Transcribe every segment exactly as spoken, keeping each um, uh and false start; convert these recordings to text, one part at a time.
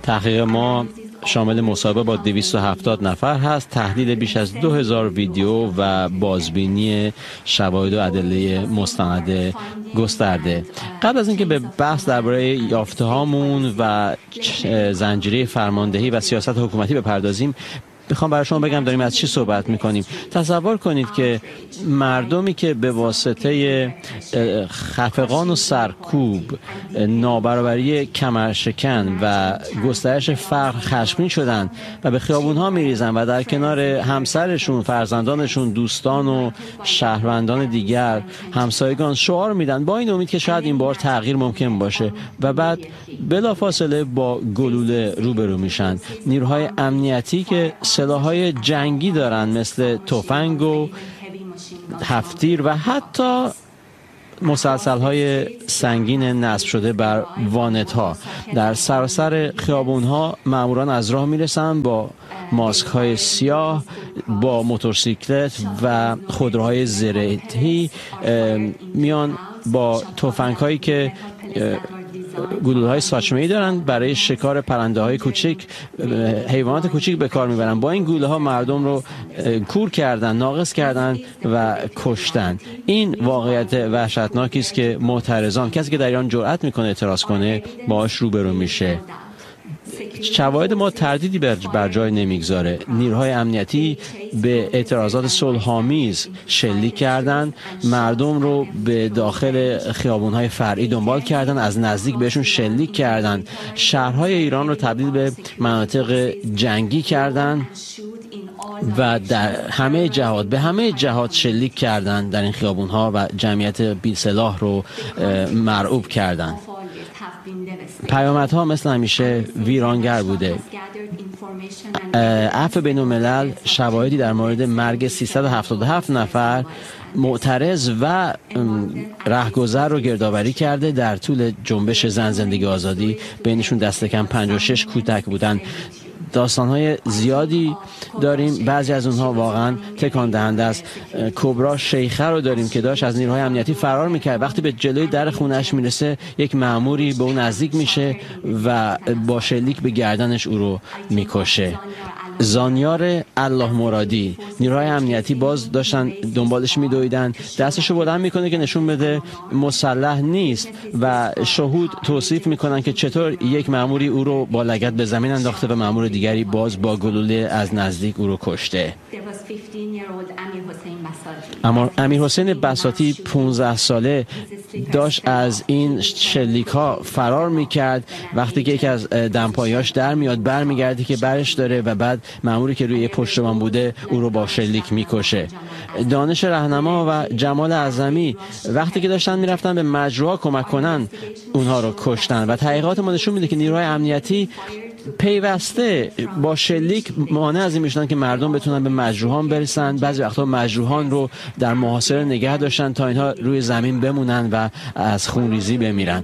تحقیق ما شامل مصاحبه با دویست و هفتاد نفر هست، تحلیل بیش از دو هزار ویدیو و بازبینی شواهد و ادله مستند گسترده. قبل از اینکه به بحث درباره یافته هامون و زنجیره فرماندهی و سیاست حکومتی بپردازیم، میخوام برای شما بگم داریم از چی صحبت میکنیم. تصور کنید که مردمی که به واسطه خفقان و سرکوب، نابرابری کمرشکن و گسترش فقر خشمگین شدن و به خیابونها میریزن و در کنار همسرشون، فرزندانشون، دوستان و شهروندان دیگر، همسایگان شعار میدن با این امید که شاید این بار تغییر ممکن باشه و بعد بلافاصله با گلوله روبرو میشن. نیروهای امنیتی که سلاح‌های جنگی دارن مثل تفنگ و هفتیر و حتی مسلسل‌های سنگین نصب شده بر وانت‌ها در سراسر خیابون‌ها ماموران از راه میرسن با ماسک‌های سیاه، با موتورسیکلت و خودروهای زرهی میان با تفنگ‌هایی که گلوله‌های ساچمه‌ای دارن برای شکار پرنده‌های کوچک، حیوانات کوچک به کار میبرن. با این گلوله‌ها مردم رو کور کردن، ناقص کردن و کشتن. این واقعیت وحشتناکی است که معترضان، کسی که در ایران جرأت میکنه اعتراض کنه، باهاش روبرو میشه. شواهد ما تردیدی بر جای نمیگذاره. نیروهای امنیتی به اعتراضات صلح‌آمیز شلیک کردن، مردم رو به داخل خیابون‌های فرعی دنبال کردن، از نزدیک بهشون شلیک کردن، شهرهای ایران رو تبدیل به مناطق جنگی کردن و در همه جهات به همه جهات شلیک کردن در این خیابون‌ها و جمعیت بی سلاح رو مرعوب کردن. پیامدها مثل همیشه ویرانگر بوده. عفو بین الملل شواهدی در مورد مرگ سیصد و هفتاد و هفت نفر معترض و رهگذر رو گردآوری کرده در طول جنبش زن زندگی آزادی. بینشون دست کم پنجاه و شش کودک بودن. داستان‌های زیادی داریم، بعضی از اونها واقعا تکان دهنده است. کبرا شیخه رو داریم که داشت از نیروهای امنیتی فرار میکرد. وقتی به جلوی در خونه‌اش میرسه، یک مأموری به اون نزدیک میشه و با شلیک به گردنش او رو میکشه. زانیار الله مرادی، نیروهای امنیتی باز داشتن دنبالش میدویدن، دستشو بلند میکنه که نشون بده مسلح نیست و شهود توصیف میکنن که چطور یک مأموری او رو با لگد به زمین انداخته و مأمور دیگری باز با گلوله از نزدیک او رو کشته. اما امیر حسین بساطی پانزده ساله داشت از این شلیک ها فرار میکرد. وقتی که یکی از دمپاییاش در میاد، برمیگرده که برش داره و بعد مأموری که روی پشتبان بوده او رو با شلیک میکشه. دانش رهنما و جمال اعظمی وقتی که داشتن میرفتن به مجروحا کمک کنن، اونها رو کشتن و تحقیقات ما نشون میده که نیروهای امنیتی پیوسته با شلیک مانع از این میشدن که مردم بتونن به مجروحان برسن. بعضی وقتا مجروحان رو در محاصره نگه داشتن تا اینها روی زمین بمونن و از خونریزی بمیرن.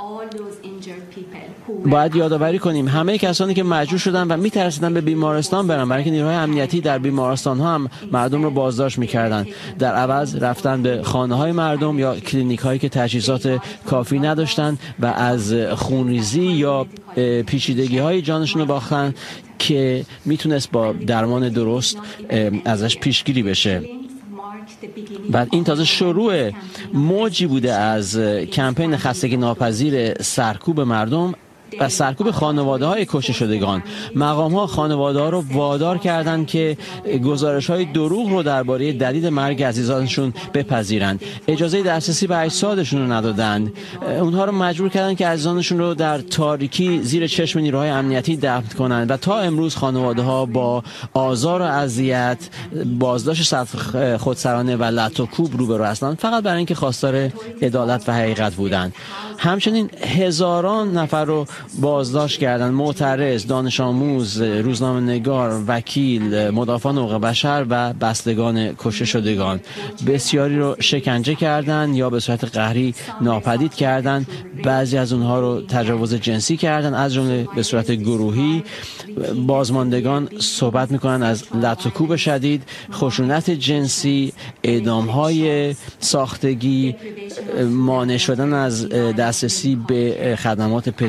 باید یادآوری کنیم همه کسانی که مجروح شدن و میترسیدن به بیمارستان برن، برای اینکه نیروهای امنیتی در بیمارستان ها هم مردم رو بازداشت میکردن، در عوض رفتن به خانه های مردم یا کلینیک هایی که تجهیزات کافی نداشتن و از خونریزی یا پیچیدگی های جانشون رو باختن که میتونست با درمان درست ازش پیشگیری بشه. بعد این تازه شروع موجی بوده از کمپین خستگی ناپذیر سرکوب مردم و سرکوب خانواده های کشته شدگان. مقام ها خانواده ها رو وادار کردند که گزارش های دروغ رو درباره دلیل مرگ عزیزانشون بپذیرند. اجازه دسترسی به اجسادشون رو ندادند. اونها رو مجبور کردند که عزیزانشون رو در تاریکی زیر چشم نیروهای امنیتی دفن کنند و تا امروز خانواده ها با آزار و اذیت، بازداشت خودسرانه و لط و کوب روبرو هستند، فقط برای اینکه خواستار عدالت و حقیقت بودند. همچنین هزاران نفر رو بازداشت کردن، معترض، دانش آموز، روزنامه‌نگار، وکیل، مدافعان حقوق بشر و بستگان کشته شدگان. بسیاری رو شکنجه کردن یا به صورت قهری ناپدید کردن. بعضی از اونها رو تجاوز جنسی کردن، از جمله به صورت گروهی. بازماندگان صحبت میکنن از لط و کوب شدید، خشونت جنسی، اعدام‌های ساختگی، مانع شدن از دسترسی به خدمات پزشکی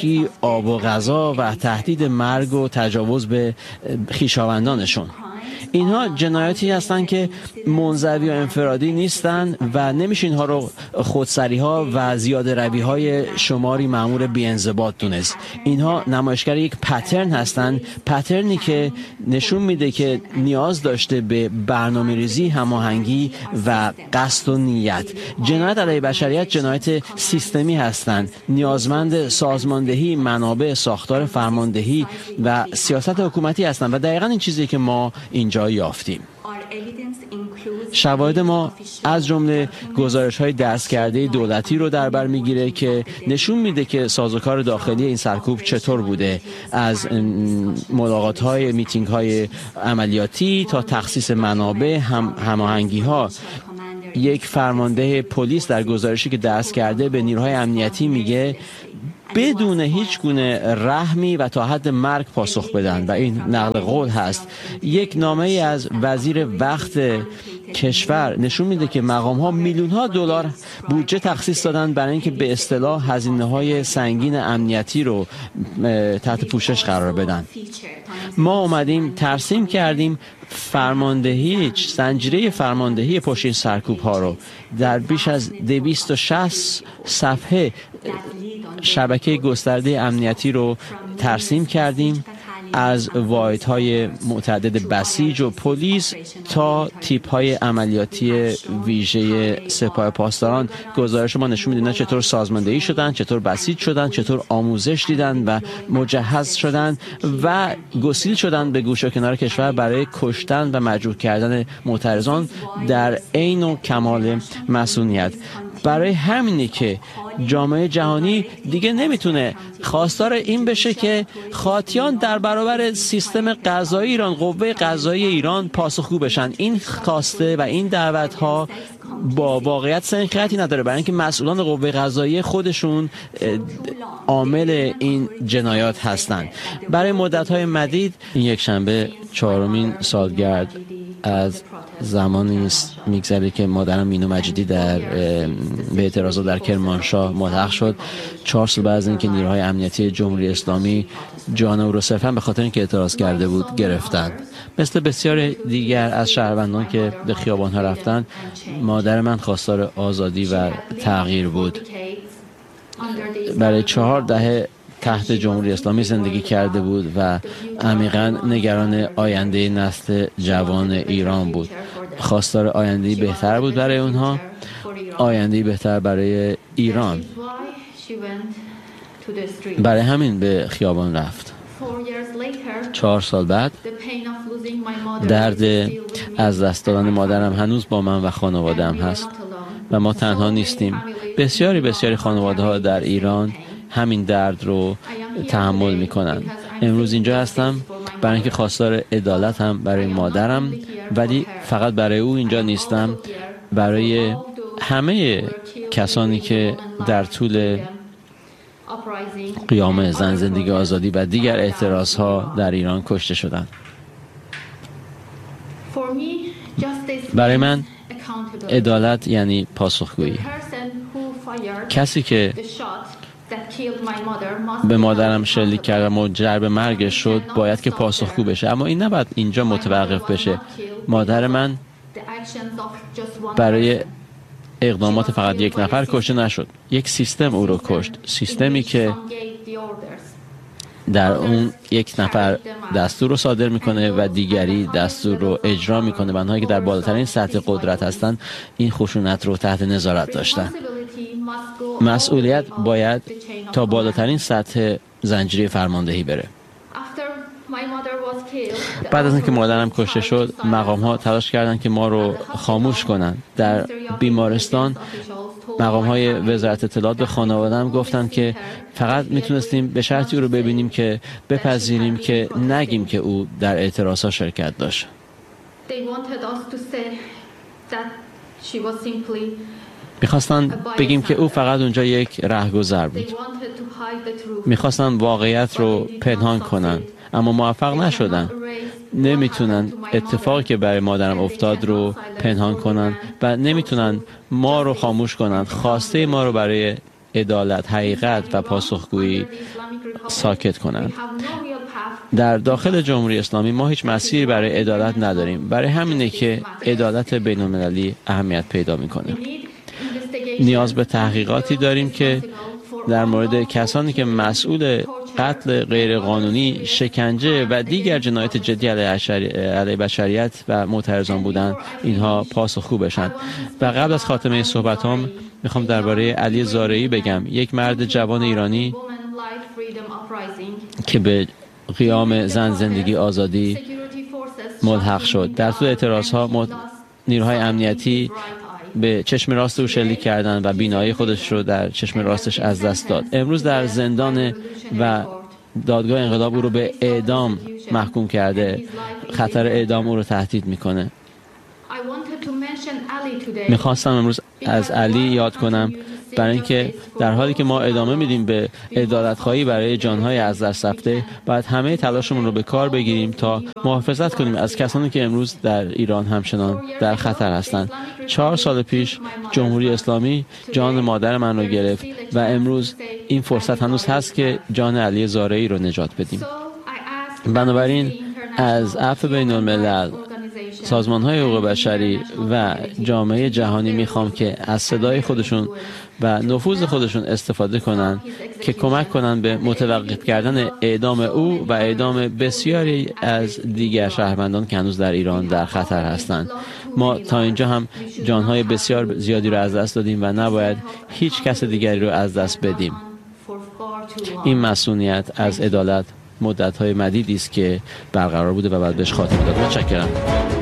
خودکشی، آب و غذا و تهدید مرگ و تجاوز به خویشاوندانشون. اینها جنایاتی هستند که منزوی و انفرادی نیستند و نمیشه اینها رو خودسری ها و زیاده روی های شماری مأمور بی‌انضباط دونست. اینها نمایشگر یک پترن هستند، پترنی که نشون میده که نیاز داشته به برنامه‌ریزی، هماهنگی و قصد و نیت. جنایت علیه بشریت جنایت سیستمی هستند، نیازمند سازماندهی منابع، ساختار فرماندهی و سیاست حکومتی هستند و دقیقاً این چیزی که ما اینجا یافتیم. شواهد ما از جمله گزارش‌های دستکرده دولتی رو در بر میگیره که نشون میده که سازوکار داخلی این سرکوب چطور بوده، از ملاقات‌های، میتینگ‌های عملیاتی تا تخصیص منابع، هم هماهنگی‌ها. یک فرمانده پلیس در گزارشی که دست کرده به نیروهای امنیتی میگه بدون هیچ گونه رحمی و تا حد مرگ پاسخ بدن و این نقل قول هست. یک نامه ای از وزیر وقت کشور نشون میده که مقام ها میلیون ها دلار بودجه تخصیص دادن برای اینکه به اصطلاح هزینه های سنگین امنیتی رو تحت پوشش قرار بدن. ما اومدیم ترسیم کردیم فرماندهی، زنجیره فرماندهی پشت این سرکوب ها رو در بیش از دویست و شصت صفحه شبکه گسترده امنیتی رو ترسیم کردیم، از واحدهای متعدد بسیج و پلیس تا تیپ‌های عملیاتی ویژه سپاه پاسداران. گزارش ما نشون میده چطور سازماندهی شدن، چطور بسیج شدن، چطور آموزش دیدن و مجهز شدن و گسیل شدن به گوشه و کنار کشور برای کشتن و مجروح کردن معترضان در عین و کمال مسئولیت. برای همینه که جامعه جهانی دیگه نمیتونه خواستار این بشه که خاطیان در برابر سیستم قضایی ایران، قوه قضایی ایران پاسخگو بشن. این خواسته و این دعوت ها با واقعیت سنخیتی نداره، برای اینکه مسئولان قوه قضایی خودشون عامل این جنایات هستند. برای مدت‌های مدید این یک شنبه چهارمین سالگرد از زمانی میگذره که مادرم مینو مجیدی در به اعتراضات در کرمانشاه ملحق شد. چهار سال بعد از اینکه نیروهای امنیتی جمهوری اسلامی جان او رو صرفا به خاطر اینکه اعتراض کرده بود گرفتند. مثل بسیار دیگر از شهروندان که به خیابان‌ها رفتند، مادر من خواستار آزادی و تغییر بود. برای چهار دهه تحت جمهوری اسلامی زندگی کرده بود و عمیقاً نگران آینده نسل جوان ایران بود. خواستار آینده‌ای بهتر بود برای اونها، آینده‌ای بهتر برای ایران. برای همین به خیابان رفت. چهار سال بعد درد از دست دادن مادرم هنوز با من و خانواده‌ام هست و ما تنها نیستیم. بسیاری بسیاری خانواده‌ها در ایران همین درد رو تحمل میکنن. امروز اینجا هستم برای اینکه خواستار عدالت هم برای مادرم، ولی فقط برای او اینجا نیستم، برای همه کسانی که در طول قیام زن، زندگی آزادی و دیگر اعتراضها در ایران کشته شدند. برای من عدالت یعنی پاسخگویی. کسی که به مادرم شلیک کرد و منجر به مرگش شد باید که پاسخگو بشه، اما این نباید اینجا متوقف بشه. مادر من برای اقدامات فقط یک نفر کشته نشد، یک سیستم او رو کشت. سیستمی که در اون یک نفر دستور رو صادر میکنه و دیگری دستور رو اجرا میکنه. آنهایی که در بالاترین سطح قدرت هستن این خشونت رو تحت نظارت داشتن. مسئولیت باید تا بالاترین سطح زنجیره فرماندهی بره. بعد از اینکه مادرم کشته شد، مقام ها تلاش کردن که ما رو خاموش کنن. در بیمارستان مقام های وزارت اطلاعات به خانواده‌ام گفتن که فقط میتونستیم به شرطی او رو ببینیم که بپذیریم که نگیم که او در اعتراضات شرکت داشت. میخواستن بگیم که او فقط اونجا یک رهگذر بود. میخواستن واقعیت رو پنهان کنن، اما موفق نشدن. نمیتونن اتفاقی که برای مادرم افتاد رو پنهان کنن و نمیتونن ما رو خاموش کنن، خواسته ما رو برای عدالت، حقیقت و پاسخگویی ساکت کنند. در داخل جمهوری اسلامی ما هیچ مسیری برای عدالت نداریم. برای همینه که عدالت بین المللی اهمیت پیدا میکنه. نیاز به تحقیقاتی داریم که در مورد کسانی که مسئول قتل غیرقانونی، شکنجه و دیگر جنایات جدی علیه بشریت و معترضان بودند، اینها پاسخگو بشن. و قبل از خاتمه صحبتام میخوام درباره علی زارعی بگم، یک مرد جوان ایرانی که به قیام زن، زندگی، آزادی ملحق شد. در طول اعتراضها نیروهای امنیتی به چشم راست او شلیک کردند و بینایی خودش رو در چشم راستش از دست داد. امروز در زندان و دادگاه انقلاب او رو به اعدام محکوم کرده. خطر اعدام او رو تهدید میکنه. میخواستم امروز از علی یاد کنم، برای اینکه در حالی که ما ادامه میدیم به عدالت‌خواهی برای جانهای از دست رفته، باید همه تلاشمون رو به کار بگیریم تا محافظت کنیم از کسانی که امروز در ایران همچنان در خطر هستند. چهار سال پیش جمهوری اسلامی جان مادر من رو گرفت و امروز این فرصت هنوز هست که جان علی زارعی رو نجات بدیم. بنابراین از عفو بین الملل، سازمان‌های حقوق بشری و جامعه جهانی میخوام که از صدای خودشون و نفوذ خودشون استفاده کنن که کمک کنن به متوقف کردن اعدام او و اعدام بسیاری از دیگر شهروندان که هنوز در ایران در خطر هستند. ما تا اینجا هم جانهای بسیار زیادی رو از دست دادیم و نباید هیچ کس دیگری رو از دست بدیم. این مسئولیت از عدالت مدت‌های مدیدی است که برقرار بوده و بعد بهش خاتمه داد. متشکرم.